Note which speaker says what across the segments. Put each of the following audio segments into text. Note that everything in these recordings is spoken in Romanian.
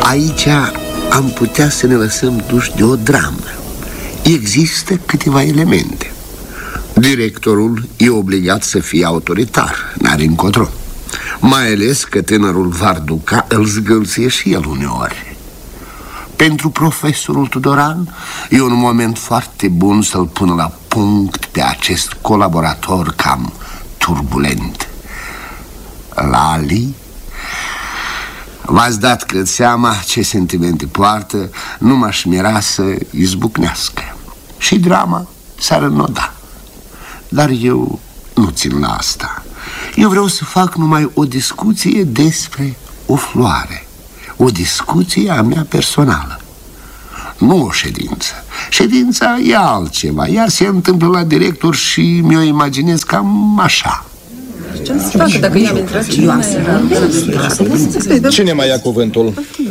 Speaker 1: Aici am putea să ne lăsăm duși de o dramă. Există câteva elemente. Directorul e obligat să fie autoritar, n-are încotro. Mai ales că tânărul Varduca îl zgâlție și el uneori. Pentru profesorul Tudoran e un moment foarte bun să-l pună la punct pe acest colaborator cam turbulent. Lali, v-ați dat, cred, seama ce sentimente poartă, nu m-aș mira să izbucnească. Și drama s-ar înnoda. Dar eu nu țin la asta. Eu vreau să fac numai o discuție despre o floare. O discuție a mea personală. Nu o ședință. Ședința e altceva. Ea se întâmplă la director și mi-o imaginez cam așa.
Speaker 2: Cine mai ia cuvântul?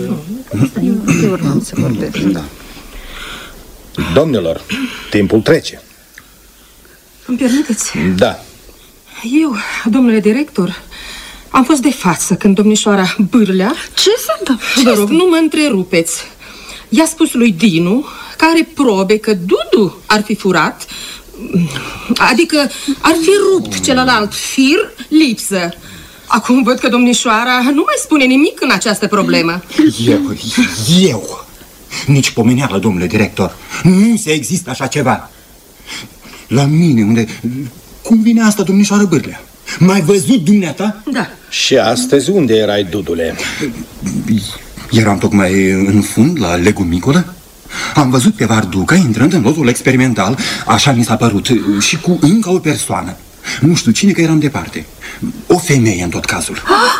Speaker 2: Domnilor, timpul trece.
Speaker 3: Îmi permiteți?
Speaker 2: Da.
Speaker 3: Eu, domnule director, am fost de față când domnișoara Bârlea...
Speaker 4: Ce se întâmplă?
Speaker 3: Vă rog, nu mă întrerupeți. I-a spus lui Dinu că are probe că Dudu ar fi furat, adică ar fi rupt celălalt fir lipsă. Acum văd că domnișoara nu mai spune nimic în această problemă.
Speaker 5: Eu? Nici pomeneală, domnule director. Nu se există așa ceva. La mine, unde... Cum vine asta, domnișoară Bârlea? M-ai văzut dumneata?
Speaker 3: Da.
Speaker 2: Și astăzi unde erai, Dudule?
Speaker 5: Eram tocmai în fund, la legumicolă. Am văzut pe Varduca intrând în lotul experimental, așa mi s-a părut, și cu încă o persoană. Nu știu cine, că eram departe. O femeie, în tot cazul.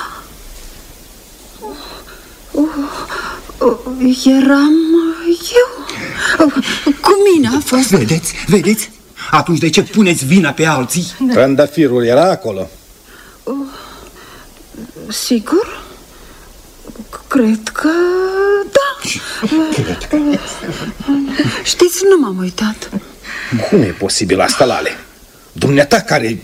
Speaker 4: Eram eu. Cu mine a fost.
Speaker 5: Vedeți? Atunci de ce puneți vina pe alții?
Speaker 2: Trandafirul era acolo.
Speaker 4: Sigur? Cred că da. Știți, nu m-am uitat.
Speaker 2: Cum e posibil asta, Lale? Dumneata care...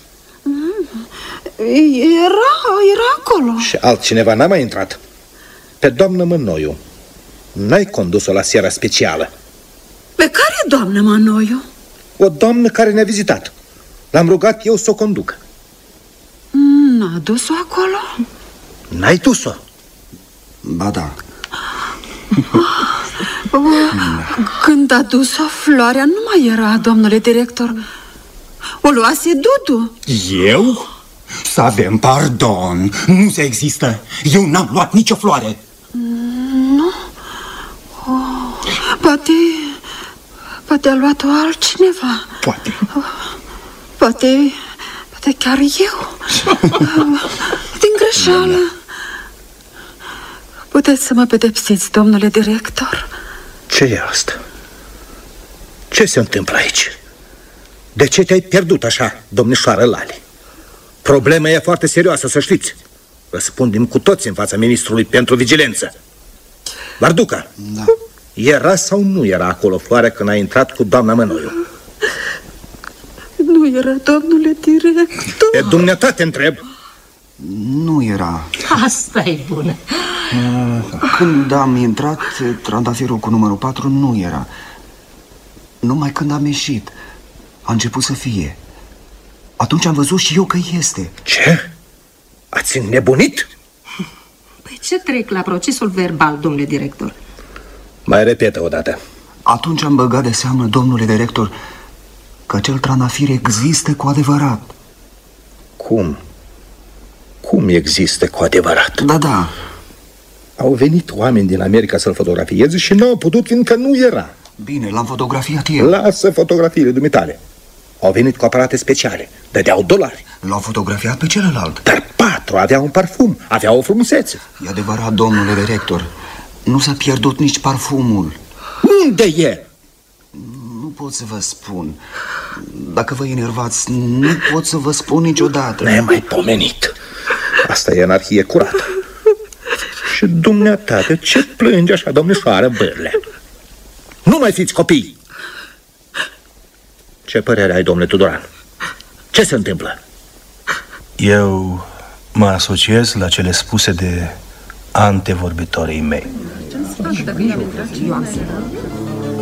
Speaker 4: Era acolo.
Speaker 2: Și altcineva n-a mai intrat? Pe doamnă Mănoiu. N-ai condus-o la seara specială?
Speaker 4: Pe care doamnă Mănoiu?
Speaker 2: O doamnă care ne-a vizitat. L-am rugat eu să o conduc.
Speaker 4: N-a dus-o acolo?
Speaker 2: N-ai dus-o?
Speaker 1: Ba da.
Speaker 4: Când a dus-o, floarea nu mai era, domnule director. O luase Dudu.
Speaker 5: Eu? Să avem pardon. Nu se există. Eu n-am luat nicio floare.
Speaker 4: Nu? Poate a luat-o altcineva. Poate chiar eu. Din greșeală. Puteți să mă pedepsiți, domnule director?
Speaker 2: Ce e asta? Ce se întâmplă aici? De ce te-ai pierdut așa, domnișoară Lali? Problema e foarte serioasă, să știți. Răspundem cu toți în fața ministrului pentru vigilență. Varduca, da. Era sau nu era acolo floarea când a intrat cu doamna Mănoiu?
Speaker 4: Nu era, domnule director.
Speaker 2: Pe dumneata te întreb.
Speaker 1: Nu era.
Speaker 3: Asta e bună.
Speaker 1: Când am intrat, trandafirul cu numărul 4 nu era. Numai când am ieșit, a început să fie. Atunci am văzut și eu că este.
Speaker 2: Ce? Ați înnebunit?
Speaker 3: Păi ce trec la procesul verbal, domnule director?
Speaker 2: Mai repetă odată.
Speaker 1: Atunci am băgat de seamă, domnule director, că acel trandafir există cu adevărat.
Speaker 2: Cum? Cum există cu adevărat?
Speaker 1: Da.
Speaker 2: Au venit oameni din America să-l fotografieze și n-au putut, fiindcă nu era.
Speaker 1: Bine, l-am fotografiat eu.
Speaker 2: Lasă fotografiile dumitale. Au venit cu aparate speciale, dădeau dolari.
Speaker 1: L-au fotografiat pe celălalt.
Speaker 2: Dar 4 aveau un parfum, aveau o frumusețe.
Speaker 1: E adevărat, domnule director. Nu s-a pierdut nici parfumul.
Speaker 2: Unde e?
Speaker 1: Nu pot să vă spun. Dacă vă enervați, nu pot să vă spun niciodată.
Speaker 2: Ne-ai mai pomenit. Asta e anarhie curată. Și dumneata, de ce plângi așa, domnișoară Bârlea? Nu mai fiți copii. Ce părere ai, domnule Tudoran? Ce se întâmplă?
Speaker 6: Eu mă asociez la cele spuse de antevorbitorii mei.